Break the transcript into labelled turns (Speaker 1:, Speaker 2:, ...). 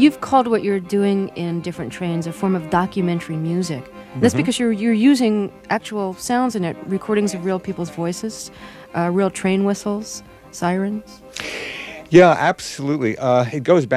Speaker 1: You've called what you're doing in Different Trains a form of documentary music. That's because you're using actual sounds in it, recordings of real people's voices, real train whistles, sirens.
Speaker 2: Yeah, absolutely. It goes back